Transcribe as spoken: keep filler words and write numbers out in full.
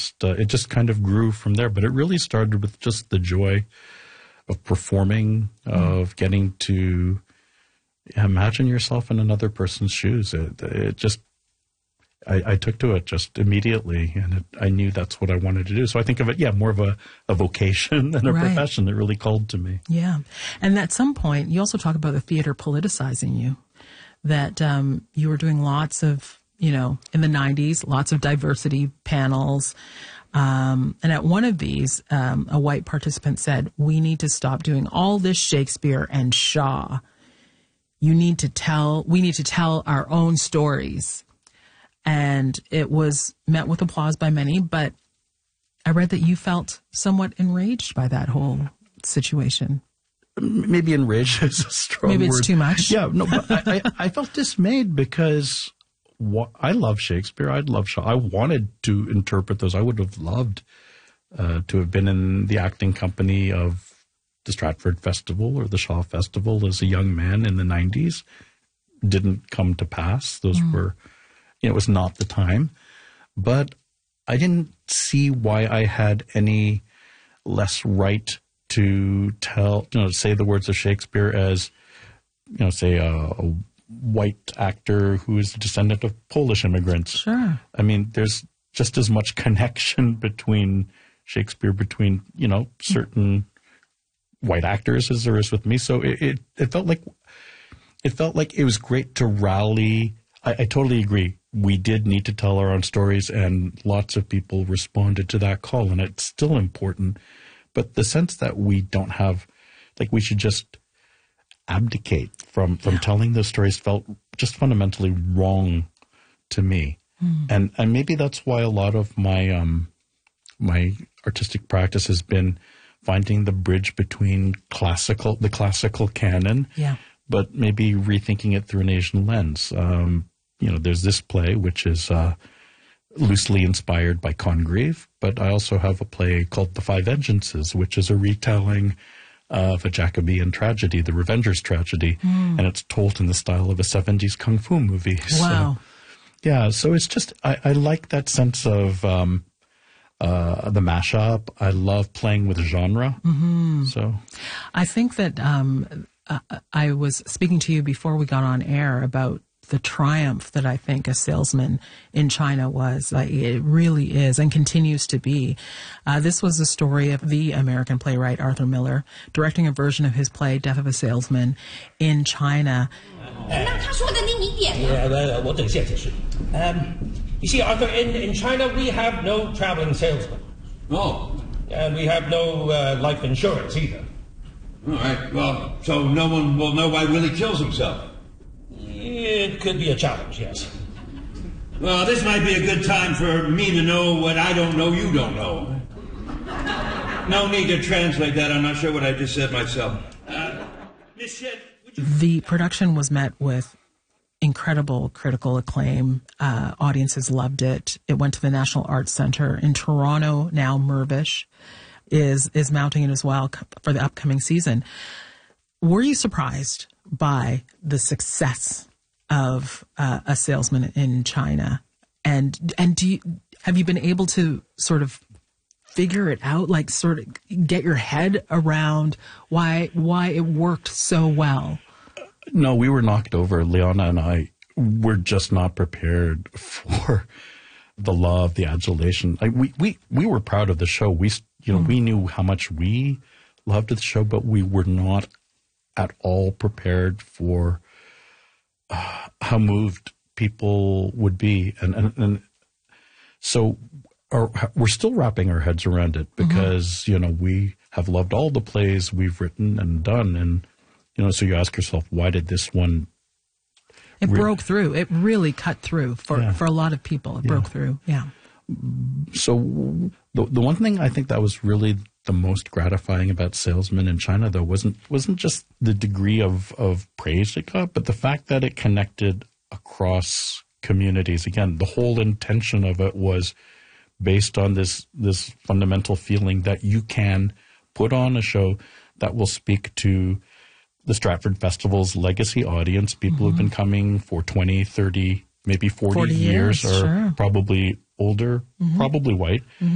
just uh, it just kind of grew from there. But it really started with just the joy of performing, mm. of getting to imagine yourself in another person's shoes. It, it just, I, I took to it just immediately, and it, I knew that's what I wanted to do. So I think of it, yeah, more of a, a vocation than a right. profession that really called to me. Yeah. And at some point, you also talk about the theater politicizing you, that um, you were doing lots of, you know, in the nineties, lots of diversity panels. Um, and at one of these, um, a white participant said, "We need to stop doing all this Shakespeare and Shaw. You need to tell, we need to tell our own stories." And it was met with applause by many, but I read that you felt somewhat enraged by that whole situation. Maybe enraged is a strong word. Maybe it's too much. Yeah, no, but I, I, I felt dismayed because wh- I love Shakespeare. I'd love Shaw. I wanted to interpret those. I would have loved uh, to have been in the acting company of the Stratford Festival or the Shaw Festival as a young man in the nineties. Didn't come to pass. Those mm. were, you know, it was not the time. But I didn't see why I had any less right to tell, you know, say the words of Shakespeare as, you know, say a, a white actor who is a descendant of Polish immigrants. Sure. I mean, there's just as much connection between Shakespeare, between, you know, certain white actors as there is with me. So it, it, it felt like, it felt like it was great to rally. I, I totally agree. We did need to tell our own stories, and lots of people responded to that call, and it's still important. But the sense that we don't have, like we should just abdicate from, from yeah. telling those stories felt just fundamentally wrong to me. Mm. And and maybe that's why a lot of my um my artistic practice has been finding the bridge between classical, the classical canon, yeah. but maybe rethinking it through an Asian lens. Um, you know, there's this play, which is uh, loosely inspired by Congreve, but I also have a play called The Five Vengeances, which is a retelling of a Jacobean tragedy, the Revenger's Tragedy, mm. and it's told in the style of a seventies kung fu movie. Wow. So, yeah, so it's just, I, I like that sense of um, uh, the mashup. I love playing with genre. Mm-hmm. So I think that um, uh, I was speaking to you before we got on air about the triumph that I think a salesman in China was. Like, it really is and continues to be. Uh, this was the story of the American playwright Arthur Miller directing a version of his play Death of a Salesman in China. Yeah, well, um, you see, Arthur, in, in China we have no traveling salesman. Oh. And we have no uh, life insurance either. All right, well, so no one will know why Willie kills himself. It could be a challenge, yes. Well, this might be a good time for me to know what I don't know you don't know. No need to translate that. I'm not sure what I just said myself. Uh, Miss Shed, would you... The production was met with incredible critical acclaim. Uh, audiences loved it. It went to the National Arts Centre in Toronto. Now Mirvish is, is mounting it as well for the upcoming season. Were you surprised by the success of uh, a salesman in China? And and do you, have you been able to sort of figure it out, like sort of get your head around why why it worked so well? No, we were knocked over. Leona and I were just not prepared for the law of the adulation. Like, we, we, we were proud of the show. We, you know, mm. we knew how much we loved the show, but we were not at all prepared for uh, how moved people would be. And, and, and so our, we're still wrapping our heads around it because, mm-hmm. you know, we have loved all the plays we've written and done. And, you know, so you ask yourself, why did this one? It re- broke through. It really cut through for, yeah. for a lot of people. It yeah. broke through. Yeah. So the the one thing I think that was really the most gratifying about Salesman in China, though, wasn't wasn't just the degree of, of praise it got, but the fact that it connected across communities. Again, the whole intention of it was based on this this fundamental feeling that you can put on a show that will speak to the Stratford Festival's legacy audience, people mm-hmm. who've been coming for twenty, thirty, maybe forty, forty years, years or sure. probably older, mm-hmm. probably white. Mm-hmm.